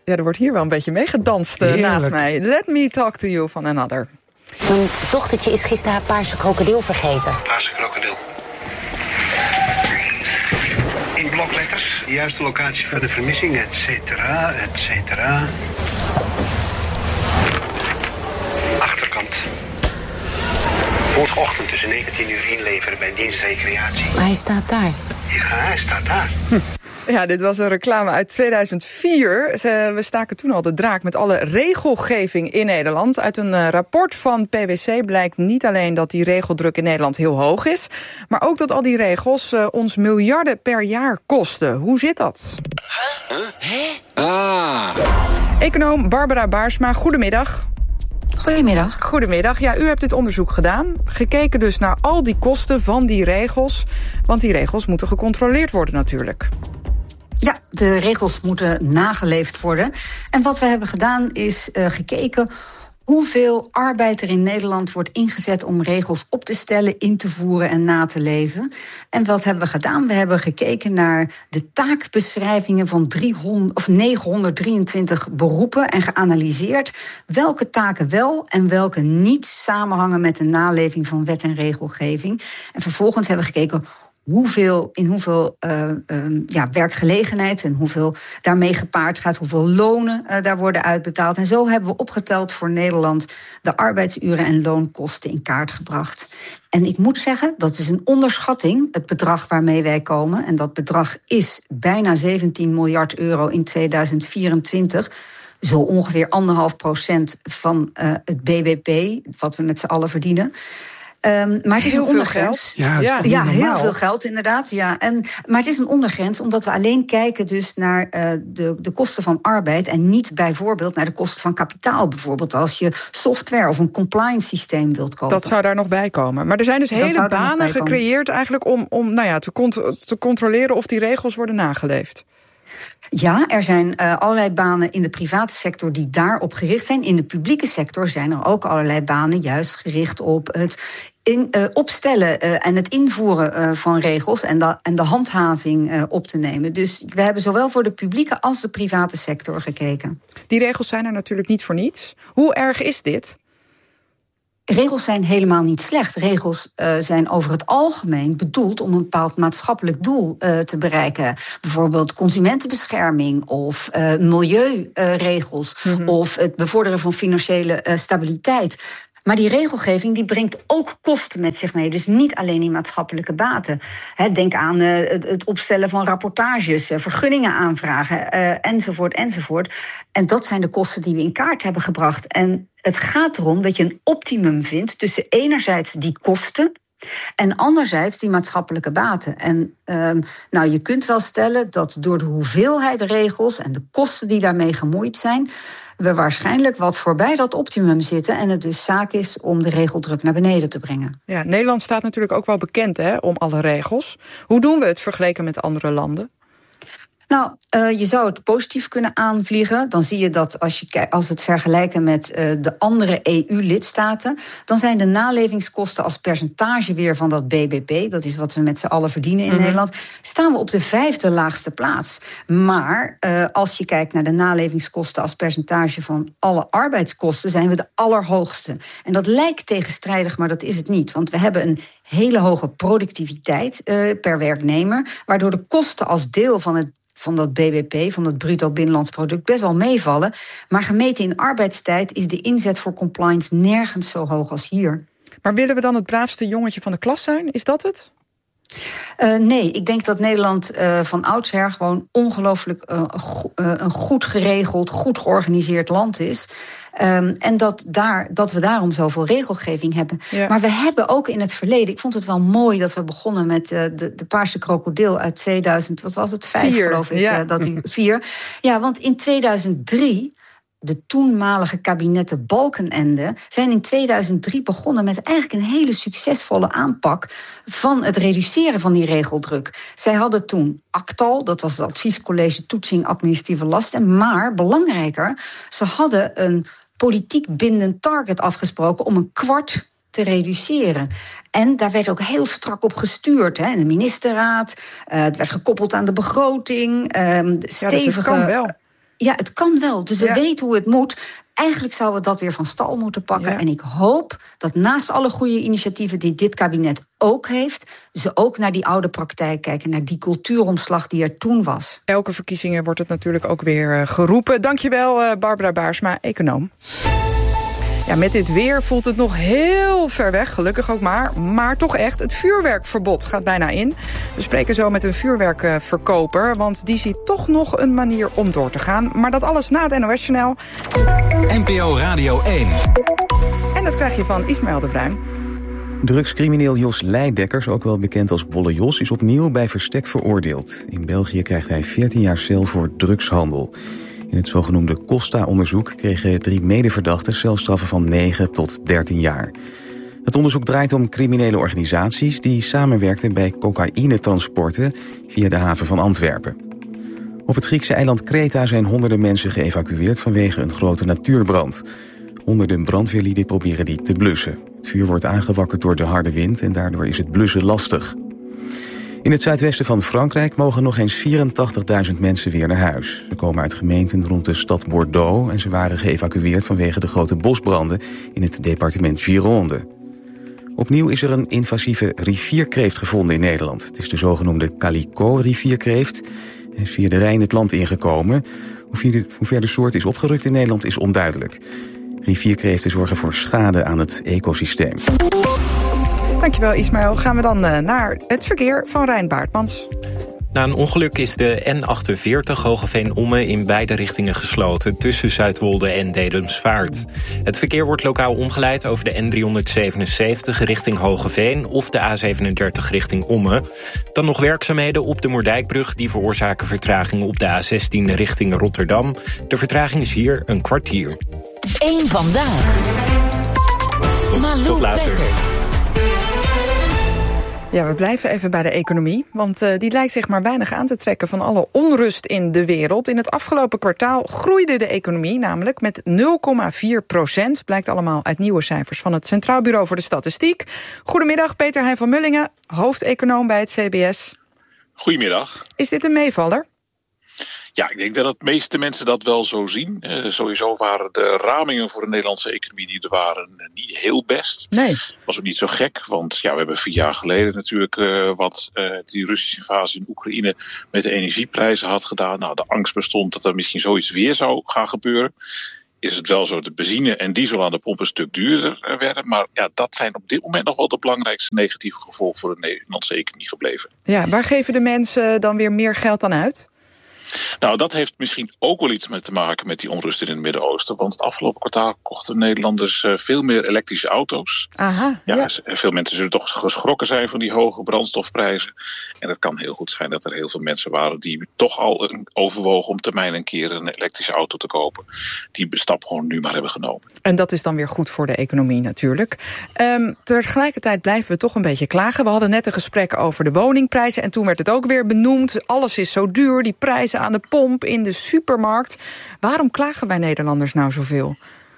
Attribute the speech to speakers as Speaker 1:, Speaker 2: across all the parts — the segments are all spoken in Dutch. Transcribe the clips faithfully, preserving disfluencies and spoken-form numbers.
Speaker 1: Ja, er wordt hier wel een beetje meegedanst uh, naast mij. Let me talk to you van Another.
Speaker 2: Mijn dochtertje is gisteren haar paarse krokodil vergeten.
Speaker 3: Paarse krokodil. In blokletters, de juiste locatie van de vermissing, et cetera, et cetera. Achterkant. Morgenochtend tussen negentien uur inleveren bij dienstrecreatie.
Speaker 2: Maar hij staat daar.
Speaker 3: Ja, hij staat daar.
Speaker 1: Hm. Ja, dit was een reclame uit tweeduizend vier. We staken toen al de draak met alle regelgeving in Nederland. Uit een rapport van P W C blijkt niet alleen dat die regeldruk in Nederland heel hoog is, maar ook dat al die regels uh, ons miljarden per jaar kosten. Hoe zit dat?
Speaker 4: Huh? Huh? Ah.
Speaker 1: Econoom Barbara Baarsma, goedemiddag.
Speaker 5: Goedemiddag.
Speaker 1: Goedemiddag. Ja, u hebt dit onderzoek gedaan. Gekeken dus naar al die kosten van die regels. Want die regels moeten gecontroleerd worden natuurlijk.
Speaker 5: Ja, de regels moeten nageleefd worden. En wat we hebben gedaan is uh, gekeken hoeveel arbeid er in Nederland wordt ingezet om regels op te stellen, in te voeren en na te leven. En wat hebben we gedaan? We hebben gekeken naar de taakbeschrijvingen van driehonderd, of negenhonderddrieëntwintig beroepen en geanalyseerd welke taken wel en welke niet samenhangen met de naleving van wet en regelgeving. En vervolgens hebben we gekeken hoeveel, in hoeveel uh, uh, ja, werkgelegenheid en hoeveel daarmee gepaard gaat, hoeveel lonen uh, daar worden uitbetaald. En zo hebben we opgeteld voor Nederland de arbeidsuren en loonkosten in kaart gebracht. En ik moet zeggen, dat is een onderschatting, het bedrag waarmee wij komen. En dat bedrag is bijna zeventien miljard euro in tweeduizend vierentwintig. Zo ongeveer anderhalf procent van uh, het B B P, wat we met z'n allen verdienen. Um, maar het is
Speaker 1: heel
Speaker 5: een ondergrens.
Speaker 1: Veel geld.
Speaker 5: Ja, ja heel veel geld inderdaad. Ja. En, maar het is een ondergrens omdat we alleen kijken dus naar uh, de, de kosten van arbeid en niet bijvoorbeeld naar de kosten van kapitaal. Bijvoorbeeld als je software of een compliance systeem wilt kopen.
Speaker 1: Dat zou daar nog bij komen. Maar er zijn dus
Speaker 5: Dat
Speaker 1: hele banen gecreëerd eigenlijk om, om nou ja, te, cont- te controleren of die regels worden nageleefd.
Speaker 5: Ja, er zijn uh, allerlei banen in de private sector die daarop gericht zijn. In de publieke sector zijn er ook allerlei banen juist gericht op het in, uh, opstellen uh, en het invoeren uh, van regels en de, en de handhaving uh, op te nemen. Dus we hebben zowel voor de publieke als de private sector gekeken.
Speaker 1: Die regels zijn er natuurlijk niet voor niets. Hoe erg is dit?
Speaker 5: Regels zijn helemaal niet slecht. Regels uh, zijn over het algemeen bedoeld om een bepaald maatschappelijk doel uh, te bereiken. Bijvoorbeeld consumentenbescherming of uh, milieuregels uh, mm-hmm. of het bevorderen van financiële uh, stabiliteit. Maar die regelgeving die brengt ook kosten met zich mee. Dus niet alleen die maatschappelijke baten. He, denk aan uh, het, het opstellen van rapportages, uh, vergunningen aanvragen, uh, enzovoort, enzovoort. En dat zijn de kosten die we in kaart hebben gebracht. En het gaat erom dat je een optimum vindt tussen enerzijds die kosten en anderzijds die maatschappelijke baten. En um, nou, je kunt wel stellen dat door de hoeveelheid regels en de kosten die daarmee gemoeid zijn, we waarschijnlijk wat voorbij dat optimum zitten en het dus zaak is om de regeldruk naar beneden te brengen.
Speaker 1: Ja, Nederland staat natuurlijk ook wel bekend hè, om alle regels. Hoe doen we het vergeleken met andere landen?
Speaker 5: Nou, uh, je zou het positief kunnen aanvliegen. Dan zie je dat als je als het vergelijken met uh, de andere E U-lidstaten, dan zijn de nalevingskosten als percentage weer van dat B B P, dat is wat we met z'n allen verdienen in mm-hmm. Nederland, staan we op de vijfde laagste plaats. Maar uh, als je kijkt naar de nalevingskosten als percentage van alle arbeidskosten, zijn we de allerhoogste. En dat lijkt tegenstrijdig, maar dat is het niet. Want we hebben een hele hoge productiviteit uh, per werknemer, waardoor de kosten als deel van het van dat B B P, van het bruto binnenlands product, best wel meevallen. Maar gemeten in arbeidstijd is de inzet voor compliance nergens zo hoog als hier.
Speaker 1: Maar willen we dan het braafste jongetje van de klas zijn? Is dat het?
Speaker 5: Uh, nee, ik denk dat Nederland uh, van oudsher gewoon ongelooflijk uh, go- uh, een goed geregeld, goed georganiseerd land is. Um, en dat, daar, dat we daarom zoveel regelgeving hebben. Ja. Maar we hebben ook in het verleden, ik vond het wel mooi dat we begonnen met uh, de, de Paarse krokodil uit tweeduizend, wat was het, vijf
Speaker 1: vier,
Speaker 5: geloof ik,
Speaker 1: ja.
Speaker 5: uh, dat u vier. Ja, want in tweeduizend drie, de toenmalige kabinetten Balkenende zijn in tweeduizend drie begonnen met eigenlijk een hele succesvolle aanpak van het reduceren van die regeldruk. Zij hadden toen ACTAL, dat was het Adviescollege Toetsing Administratieve Lasten, maar belangrijker, ze hadden een politiek bindend target afgesproken om een kwart te reduceren. En daar werd ook heel strak op gestuurd. Hè. De ministerraad, uh, het werd gekoppeld aan de begroting. Uh, stevige...
Speaker 1: Ja, dus het kan wel.
Speaker 5: Ja, het kan wel. Dus we
Speaker 1: Ja.
Speaker 5: weten hoe het moet. Eigenlijk zouden we dat weer van stal moeten pakken.
Speaker 1: Ja.
Speaker 5: En ik hoop dat naast alle goede initiatieven die dit kabinet ook heeft, ze ook naar die oude praktijk kijken, naar die cultuuromslag die er toen was.
Speaker 1: Elke verkiezingen wordt het natuurlijk ook weer uh, geroepen. Dankjewel, uh, Barbara Baarsma, econoom. Ja, met dit weer voelt het nog heel ver weg, gelukkig ook maar. Maar toch echt, het vuurwerkverbod gaat bijna in. We spreken zo met een vuurwerkverkoper, want die ziet toch nog een manier om door te gaan. Maar dat alles na het N O S-journaal.
Speaker 4: N P O Radio één.
Speaker 1: En dat krijg je van Ismaël de Bruin.
Speaker 6: Drugscrimineel Jos Leidekkers, ook wel bekend als Bolle Jos, is opnieuw bij verstek veroordeeld. In België krijgt hij veertien jaar cel voor drugshandel. In het zogenoemde Costa-onderzoek kregen drie medeverdachten celstraffen van negen tot dertien jaar. Het onderzoek draait om criminele organisaties die samenwerkten bij cocaïnetransporten via de haven van Antwerpen. Op het Griekse eiland Kreta zijn honderden mensen geëvacueerd vanwege een grote natuurbrand. Honderden brandweerlieden proberen die te blussen. Het vuur wordt aangewakkerd door de harde wind en daardoor is het blussen lastig. In het zuidwesten van Frankrijk mogen nog eens vierentachtigduizend mensen weer naar huis. Ze komen uit gemeenten rond de stad Bordeaux en ze waren geëvacueerd vanwege de grote bosbranden in het departement Gironde. Opnieuw is er een invasieve rivierkreeft gevonden in Nederland. Het is de zogenoemde calico-rivierkreeft. Hij is via de Rijn het land ingekomen. Hoe ver de soort is opgerukt in Nederland is onduidelijk. Rivierkreeften zorgen voor schade aan het ecosysteem.
Speaker 1: Dankjewel, Ismaël. Gaan we dan uh, naar het verkeer van Rijn Baartmans.
Speaker 7: Na een ongeluk is de N achtenveertig Hogeveen-Ommen in beide richtingen gesloten tussen Zuidwolde en Dedemsvaart. Het verkeer wordt lokaal omgeleid over de N driehonderdzevenenzeventig richting Hogeveen of de A zevenendertig richting Ommen. Dan nog werkzaamheden op de Moerdijkbrug die veroorzaken vertraging op de A zestien richting Rotterdam. De vertraging is hier een kwartier.
Speaker 2: Eén vandaag. Malou
Speaker 7: Tot later.
Speaker 2: Petter.
Speaker 1: Ja, we blijven even bij de economie, want uh, die lijkt zich maar weinig aan te trekken van alle onrust in de wereld. In het afgelopen kwartaal groeide de economie namelijk met nul komma vier procent. Blijkt allemaal uit nieuwe cijfers van het Centraal Bureau voor de Statistiek. Goedemiddag, Peter Hein van Mullingen, hoofdeconoom bij het C B S.
Speaker 8: Goedemiddag.
Speaker 1: Is dit een meevaller?
Speaker 8: Ja, ik denk dat de meeste mensen dat wel zo zien. Uh, sowieso waren de ramingen voor de Nederlandse economie die er waren uh, niet heel best.
Speaker 1: Nee.
Speaker 8: Was ook niet zo gek, want ja, we hebben vier jaar geleden natuurlijk uh, wat uh, die Russische invasie in Oekraïne met de energieprijzen had gedaan. Nou, de angst bestond dat er misschien zoiets weer zou gaan gebeuren. Is het wel zo dat de benzine en diesel aan de pomp een stuk duurder werden. Maar ja, dat zijn op dit moment nog wel de belangrijkste negatieve gevolgen voor de Nederlandse economie gebleven.
Speaker 1: Ja, waar geven de mensen dan weer meer geld aan uit?
Speaker 8: Nou, dat heeft misschien ook wel iets met te maken met die onrust in het Midden-Oosten. Want het afgelopen kwartaal kochten Nederlanders uh, veel meer elektrische auto's.
Speaker 1: Aha,
Speaker 8: ja,
Speaker 1: ja.
Speaker 8: Veel mensen zullen toch geschrokken zijn van die hoge brandstofprijzen. En het kan heel goed zijn dat er heel veel mensen waren die toch al overwogen om termijn een keer een elektrische auto te kopen. Die stap gewoon nu maar hebben genomen.
Speaker 1: En dat is dan weer goed voor de economie natuurlijk. Um, tegelijkertijd blijven we toch een beetje klagen. We hadden net een gesprek over de woningprijzen en toen werd het ook weer benoemd. Alles is zo duur, die prijzen aan de pomp, in de supermarkt. Waarom klagen wij Nederlanders nou zoveel?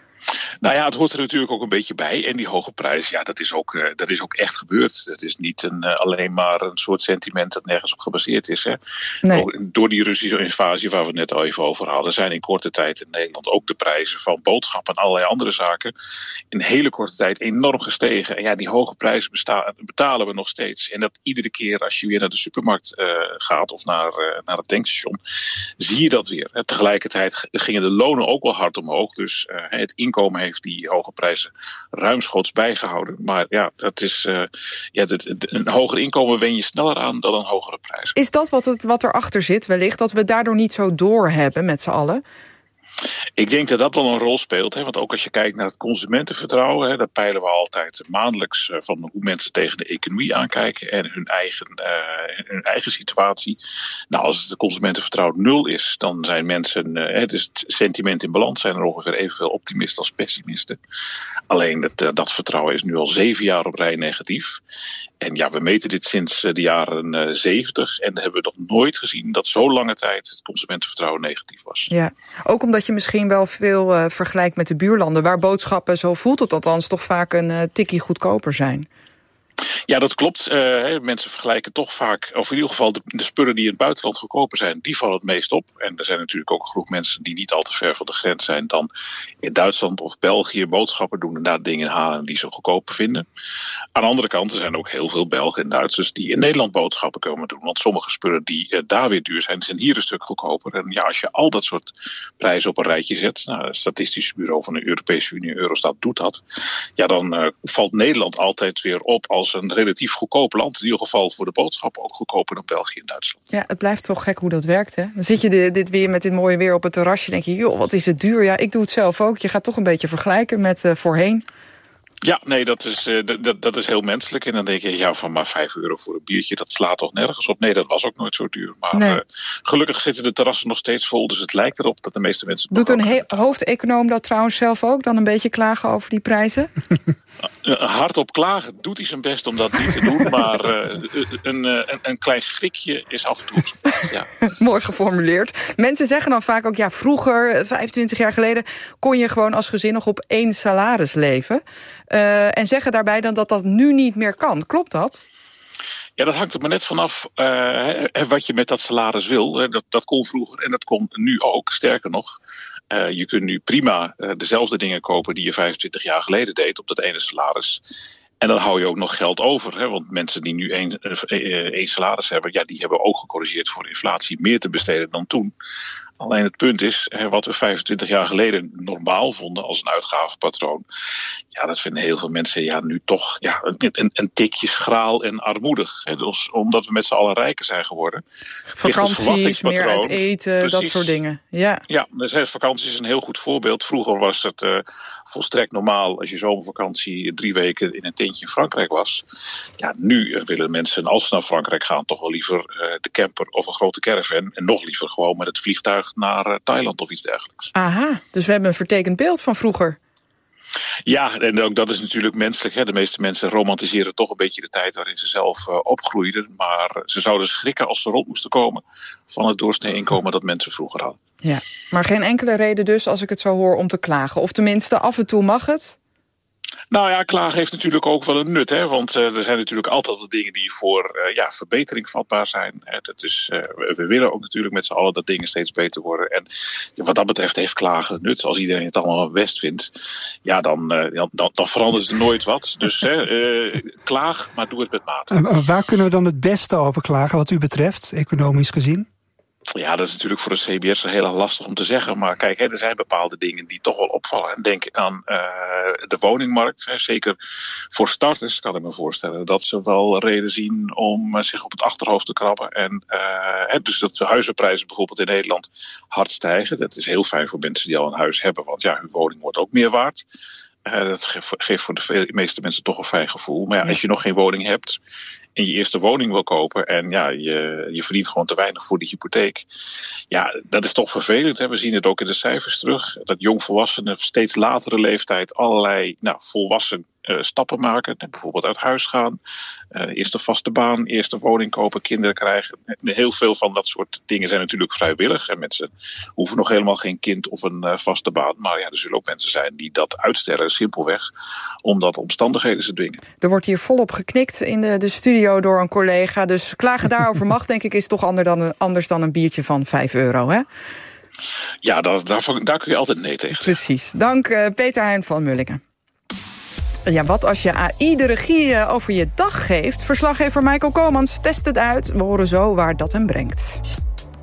Speaker 8: Nou ja, het hoort er natuurlijk ook een beetje bij. En die hoge prijs, ja, dat is ook, uh, dat is ook echt gebeurd. Dat is niet een, uh, alleen maar een soort sentiment dat nergens op gebaseerd is. Hè.
Speaker 1: Nee.
Speaker 8: Ook door die Russische invasie waar we het net al even over hadden, zijn in korte tijd in Nederland ook de prijzen van boodschappen en allerlei andere zaken in hele korte tijd enorm gestegen. En ja, die hoge prijzen besta- betalen we nog steeds. En dat iedere keer als je weer naar de supermarkt uh, gaat of naar, uh, naar het tankstation, zie je dat weer. En tegelijkertijd gingen de lonen ook wel hard omhoog. Dus uh, het inkomen heeft die hoge prijzen ruimschoots bijgehouden. Maar ja, dat is, uh, ja de, de, een hoger inkomen wen je sneller aan dan een hogere prijs.
Speaker 1: Is dat wat, het, wat erachter zit wellicht? Dat we daardoor niet zo doorhebben met z'n allen?
Speaker 8: Ik denk dat dat wel een rol speelt. Hè? Want ook als je kijkt naar het consumentenvertrouwen, hè, daar peilen we altijd maandelijks uh, van hoe mensen tegen de economie aankijken en hun eigen, uh, hun eigen situatie. Nou, als het consumentenvertrouwen nul is, dan zijn mensen, uh, dus het sentiment in balans, zijn er ongeveer evenveel optimisten als pessimisten. Alleen dat, uh, dat vertrouwen is nu al zeven jaar op rij negatief. En ja, we meten dit sinds de jaren zeventig en hebben we nog nooit gezien dat zo lange tijd het consumentenvertrouwen negatief was.
Speaker 1: Ja, ook omdat je misschien wel veel uh, vergelijkt met de buurlanden, waar boodschappen, zo voelt het althans, toch vaak een uh, tikkie goedkoper zijn.
Speaker 8: Ja, dat klopt. Uh, mensen vergelijken toch vaak, of in ieder geval de, de spullen die in het buitenland goedkoper zijn, die vallen het meest op. En er zijn natuurlijk ook een groep mensen die niet al te ver van de grens zijn dan in Duitsland of België boodschappen doen en daar dingen halen die ze goedkoper vinden. Aan de andere kant, er zijn ook heel veel Belgen en Duitsers die in Nederland boodschappen komen doen. Want sommige spullen die uh, daar weer duur zijn, zijn hier een stuk goedkoper. En ja, als je al dat soort prijzen op een rijtje zet, nou, het Statistisch Bureau van de Europese Unie, Eurostat, doet dat. Ja, dan uh, valt Nederland altijd weer op als een relatief goedkoop land. In ieder geval voor de boodschappen ook goedkoper dan België en Duitsland.
Speaker 1: Ja, het blijft toch gek hoe dat werkt, hè? Dan zit je de, dit weer met dit mooie weer op het terrasje, denk je, joh, wat is het duur? Ja, ik doe het zelf ook. Je gaat toch een beetje vergelijken met uh, voorheen.
Speaker 8: Ja, nee, dat is, uh, dat, dat is heel menselijk. En dan denk je, ja, van maar vijf euro voor een biertje, dat slaat toch nergens op? Nee, dat was ook nooit zo duur. Maar nee. uh, gelukkig zitten de terrassen nog steeds vol, dus het lijkt erop dat de meeste mensen...
Speaker 1: Doet een he- hoofdeconoom dat trouwens zelf ook, dan een beetje klagen over die prijzen?
Speaker 8: uh, hardop klagen doet hij zijn best om dat niet te doen, maar uh, een, een, een klein schrikje is af en toe op zijn plaats, ja.
Speaker 1: Mooi geformuleerd. Mensen zeggen dan vaak ook, ja, vroeger, vijfentwintig jaar geleden, kon je gewoon als gezin nog op één salaris leven. Uh, en zeggen daarbij dan dat dat nu niet meer kan. Klopt dat?
Speaker 8: Ja, dat hangt er maar net vanaf uh, wat je met dat salaris wil. Dat, dat kon vroeger en dat kon nu ook. Sterker nog, uh, je kunt nu prima uh, dezelfde dingen kopen die je vijfentwintig jaar geleden deed op dat ene salaris. En dan hou je ook nog geld over. Hè? Want mensen die nu één, één salaris hebben, ja, die hebben ook gecorrigeerd voor inflatie meer te besteden dan toen. Alleen het punt is, wat we vijfentwintig jaar geleden normaal vonden als een uitgavenpatroon. Ja, dat vinden heel veel mensen ja, nu toch ja, een, een, een tikje schraal en armoedig. Hè? Dus omdat we met z'n allen rijker zijn geworden.
Speaker 1: Vakanties, meer uit eten, precies, dat soort dingen. Ja,
Speaker 8: ja, dus vakantie is een heel goed voorbeeld. Vroeger was het uh, volstrekt normaal als je zomervakantie drie weken in een tentje in Frankrijk was. Ja, nu willen mensen, als ze naar Frankrijk gaan, toch wel liever uh, de camper of een grote caravan. En nog liever gewoon met het vliegtuig naar uh, Thailand of iets dergelijks.
Speaker 1: Aha, dus we hebben een vertekend beeld van vroeger.
Speaker 8: Ja, en ook dat is natuurlijk menselijk. Hè. De meeste mensen romantiseren toch een beetje de tijd waarin ze zelf uh, opgroeiden. Maar ze zouden schrikken als ze rond moesten komen van het doorsnee inkomen dat mensen vroeger hadden.
Speaker 1: Ja, maar geen enkele reden dus, als ik het zo hoor, om te klagen. Of tenminste, af en toe mag het.
Speaker 8: Nou ja, klagen heeft natuurlijk ook wel een nut. Hè? Want uh, er zijn natuurlijk altijd wel dingen die voor uh, ja, verbetering vatbaar zijn. Hè? Dat is, uh, we willen ook natuurlijk met z'n allen dat dingen steeds beter worden. En wat dat betreft heeft klagen nut. Als iedereen het allemaal best vindt, ja, dan, uh, dan, dan verandert er nooit wat. Dus hè, uh, klaag, maar doe het met mate.
Speaker 9: En waar kunnen we dan het beste over klagen wat u betreft, economisch gezien?
Speaker 8: Ja, dat is natuurlijk voor de C B S heel lastig om te zeggen. Maar kijk, hè, er zijn bepaalde dingen die toch wel opvallen. En denk aan uh, de woningmarkt. Hè. Zeker voor starters kan ik me voorstellen dat ze wel reden zien om uh, zich op het achterhoofd te krabben. En uh, hè, dus dat de huizenprijzen bijvoorbeeld in Nederland hard stijgen. Dat is heel fijn voor mensen die al een huis hebben. Want ja, hun woning wordt ook meer waard. Uh, dat geeft voor de meeste mensen toch een fijn gevoel. Maar ja, als je nog geen woning hebt en je eerste woning wil kopen en ja, je, je verdient gewoon te weinig voor die hypotheek. Ja, dat is toch vervelend. Hè? We zien het ook in de cijfers terug. Dat jongvolwassenen op steeds latere leeftijd allerlei nou, volwassen uh, stappen maken. Bijvoorbeeld uit huis gaan, uh, eerst een vaste baan, eerst een woning kopen, kinderen krijgen. Heel veel van dat soort dingen zijn natuurlijk vrijwillig. En mensen hoeven nog helemaal geen kind of een uh, vaste baan. Maar ja, er zullen ook mensen zijn die dat uitstellen, simpelweg omdat omstandigheden ze dwingen.
Speaker 1: Er wordt hier volop geknikt in de, de studio door een collega. Dus klagen daarover mag, denk ik, is toch ander dan, anders dan een biertje van vijf euro, hè?
Speaker 8: Ja, daar, daar, daar kun je altijd nee tegen.
Speaker 1: Precies. Dank uh, Peter Hein van Mullingen. Ja, wat als je A I de regie over je dag geeft? Verslaggever Michael Komans test het uit. We horen zo waar dat hem brengt.